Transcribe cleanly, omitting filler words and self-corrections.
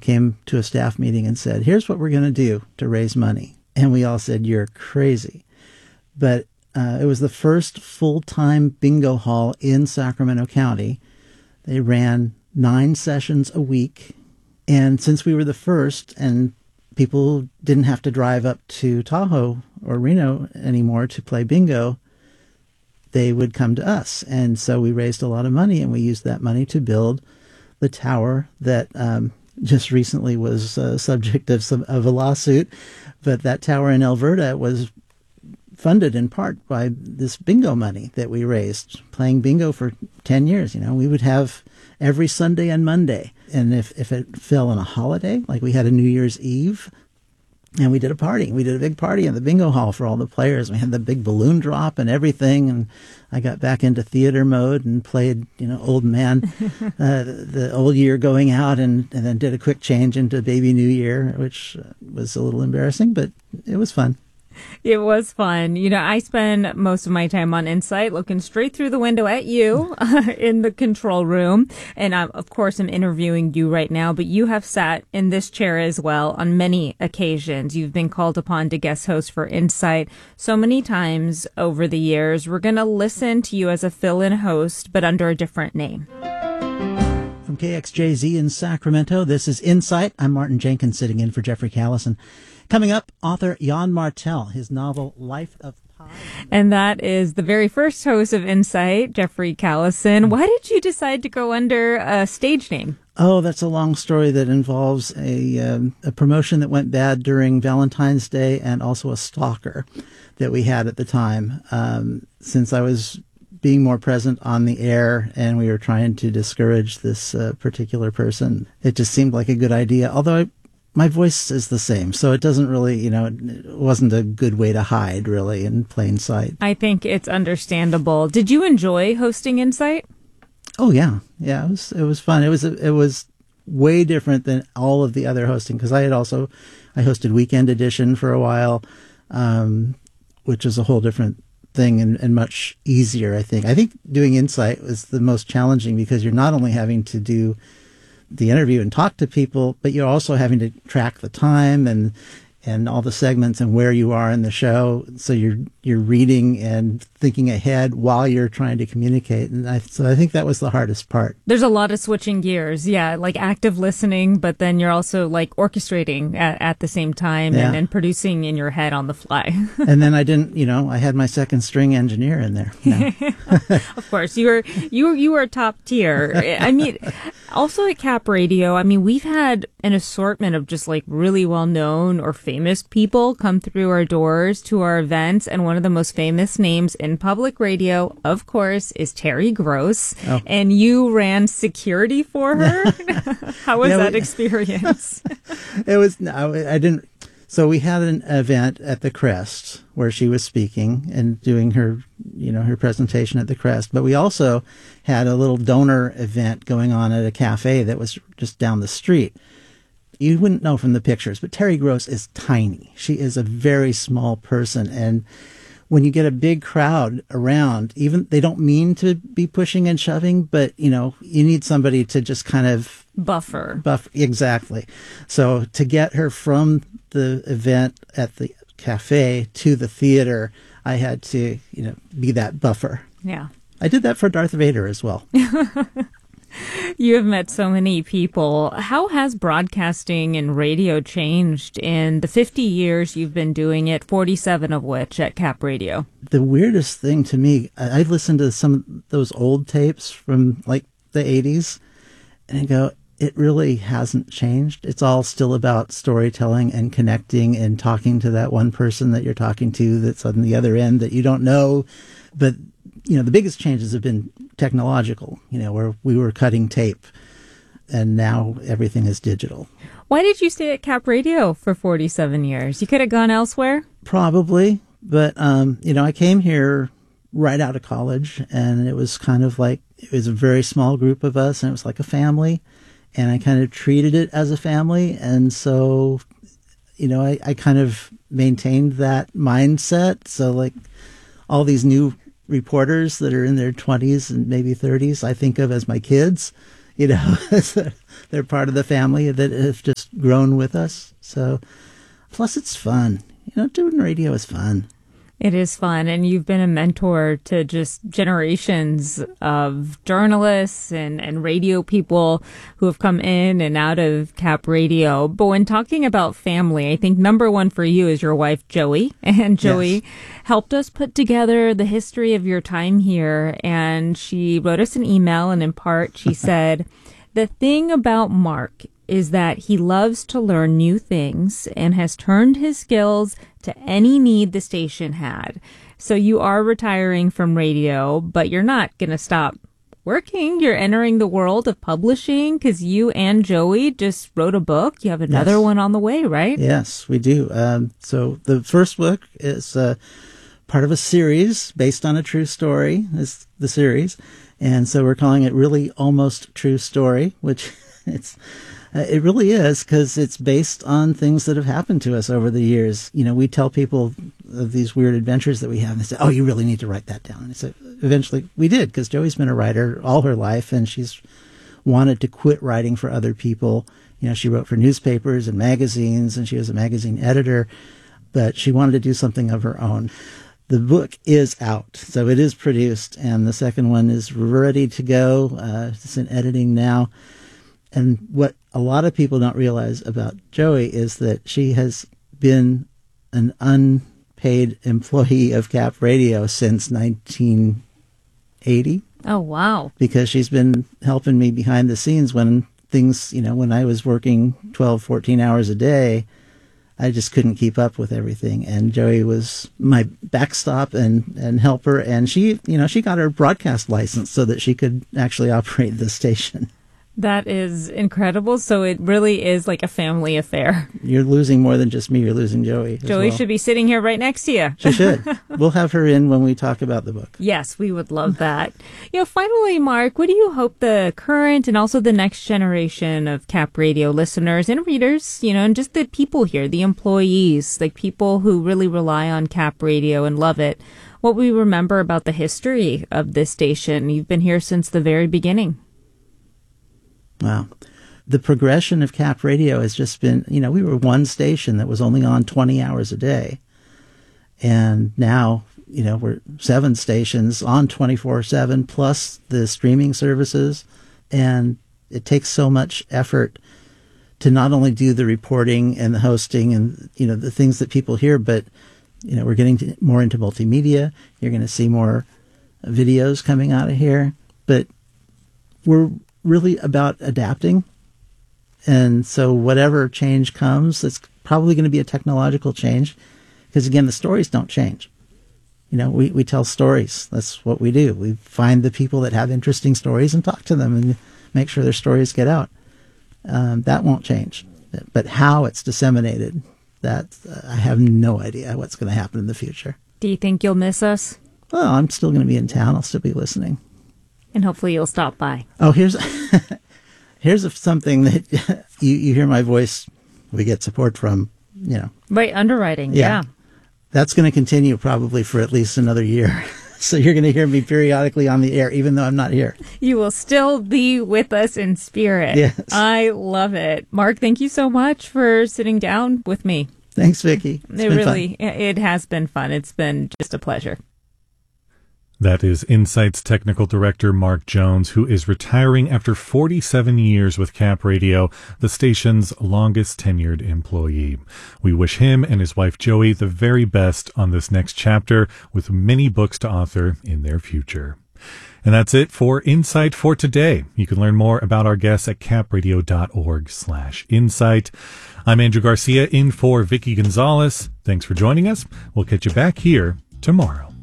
came to a staff meeting and said, here's what we're going to do to raise money. And we all said, you're crazy. But it was the first full-time bingo hall in Sacramento County. They ran 9 sessions a week. And since we were the first and people didn't have to drive up to Tahoe or Reno anymore to play bingo, they would come to us. And so we raised a lot of money, and we used that money to build the tower that just recently was subject of a lawsuit. But that tower in Alberta was funded in part by this bingo money that we raised, playing bingo for 10 years. We would have every Sunday and Monday. And if it fell on a holiday, like we had a New Year's Eve, and we did a party. We did a big party in the bingo hall for all the players. We had the big balloon drop and everything. And I got back into theater mode and played, old man, the old year going out, and then did a quick change into Baby New Year, which was a little embarrassing, but it was fun. It was fun. I spend most of my time on Insight looking straight through the window at you in the control room. And of course, I'm interviewing you right now, but you have sat in this chair as well on many occasions. You've been called upon to guest host for Insight so many times over the years. We're going to listen to you as a fill-in host, but under a different name. From KXJZ in Sacramento, this is Insight. I'm Martin Jenkins, sitting in for Jeffrey Callison. Coming up, author Jan Martel, his novel Life of Pi. And that is the very first host of Insight, Jeffrey Callison. Why did you decide to go under a stage name? Oh, that's a long story that involves a promotion that went bad during Valentine's Day, and also a stalker that we had at the time. Since I was being more present on the air and we were trying to discourage this particular person, it just seemed like a good idea. Although my voice is the same, so it doesn't really, it wasn't a good way to hide, really, in plain sight. I think it's understandable. Did you enjoy hosting Insight? Oh, yeah. Yeah, it was fun. It was way different than all of the other hosting, because I hosted Weekend Edition for a while, which is a whole different thing and much easier, I think. I think doing Insight was the most challenging, because you're not only having to do the interview and talk to people, but you're also having to track the time and all the segments and where you are in the show. So you're reading and thinking ahead while you're trying to communicate. And so I think that was the hardest part. There's a lot of switching gears. Yeah, like active listening, but then you're also like orchestrating at the same time, yeah, and producing in your head on the fly. And then I had my second string engineer in there. No. Of course, you were top tier. I mean, also at Cap Radio, we've had an assortment of just like really well-known or famous people come through our doors to our events. And one of the most famous names in public radio, of course, is Terry Gross. Oh. And you ran security for her. How was that experience? It was, I didn't. So we had an event at the Crest where she was speaking and doing her presentation at the Crest. But we also had a little donor event going on at a cafe that was just down the street. You wouldn't know from the pictures, but Terry Gross is tiny. She is a very small person. And when you get a big crowd around, even they don't mean to be pushing and shoving, but, you need somebody to just kind of buffer. Exactly. So to get her from the event at the cafe to the theater, I had to, be that buffer. Yeah. I did that for Darth Vader as well. You have met so many people. How has broadcasting and radio changed in the 50 years you've been doing it, 47 of which at Cap Radio? The weirdest thing to me, I've listened to some of those old tapes from like the 80s, and I go, it really hasn't changed. It's all still about storytelling and connecting and talking to that one person that you're talking to that's on the other end that you don't know. But the biggest changes have been technological, where we were cutting tape and now everything is digital. Why did you stay at Cap Radio for 47 years? You could have gone elsewhere? Probably. But, I came here right out of college, and it was kind of like, it was a very small group of us, and it was like a family, and I kind of treated it as a family. And so, I kind of maintained that mindset. So like all these new reporters that are in their 20s and maybe 30s, I think of as my kids. You know, they're part of the family that have just grown with us. So, plus it's fun. You know, doing radio is fun. It is fun, and you've been a mentor to just generations of journalists and radio people who have come in and out of Cap Radio. But when talking about family, I think number one for you is your wife, Joey. And Joey helped us put together the history of your time here, and she wrote us an email, and in part she said, "The thing about Mark is that he loves to learn new things and has turned his skills to any need the station had. So you are retiring from radio, but you're not going to stop working. You're entering the world of publishing because you and Joey just wrote a book. You have another one on the way, right?" Yes, we do. So the first book is part of a series based on a true story, is the series. And so we're calling it Really Almost True Story, which it really is, because it's based on things that have happened to us over the years. You know, we tell people of these weird adventures that we have, and they say, "Oh, you really need to write that down." And so eventually we did, because Joey's been a writer all her life, and she's wanted to quit writing for other people. You know, she wrote for newspapers and magazines, and she was a magazine editor, but she wanted to do something of her own. The book is out, so it is produced, and the second one is ready to go. It's in editing now. And what a lot of people don't realize about Joey is that she has been an unpaid employee of Cap Radio since 1980. Oh, wow. Because she's been helping me behind the scenes when things, you know, when I was working 12, 14 hours a day, I just couldn't keep up with everything. And Joey was my backstop and helper. And she, you know, she got her broadcast license so that she could actually operate the station. That is incredible. So it really is like a family affair. You're losing more than just me. You're losing Joey. Joey should be sitting here right next to you. She should. We'll have her in when we talk about the book. Yes, we would love that. You know, finally, Mark, what do you hope the current and also the next generation of Cap Radio listeners and readers, you know, and just the people here, the employees, like people who really rely on Cap Radio and love it, what we remember about the history of this station? You've been here since the very beginning. Wow. The progression of Cap Radio has just been, you know, we were one station that was only on 20 hours a day. And now, you know, we're 7 stations on 24/7 plus the streaming services. And it takes so much effort to not only do the reporting and the hosting and, you know, the things that people hear, but, you know, we're getting more into multimedia. You're going to see more videos coming out of here. But we're really about adapting. And so whatever change comes, it's probably going to be a technological change, because again, the stories don't change. You know, we tell stories. That's what we do. We find the people that have interesting stories and talk to them and make sure their stories get out. That won't change. But how it's disseminated, that I have no idea what's going to happen in the future. Do you think you'll miss us? Well, I'm still going to be in town. I'll still be listening. And hopefully you'll stop by. Oh, here's something that you hear my voice. We get support from, you know. Right, underwriting, yeah. That's going to continue probably for at least another year. So you're going to hear me periodically on the air, even though I'm not here. You will still be with us in spirit. Yes. I love it. Mark, thank you so much for sitting down with me. Thanks, Vicki. It has been fun. It's been just a pleasure. That is Insight's technical director, Mark Jones, who is retiring after 47 years with Cap Radio, the station's longest tenured employee. We wish him and his wife, Joey, the very best on this next chapter, with many books to author in their future. And that's it for Insight for today. You can learn more about our guests at capradio.org/insight. I'm Andrew Garcia, in for Vicki Gonzalez. Thanks for joining us. We'll catch you back here tomorrow.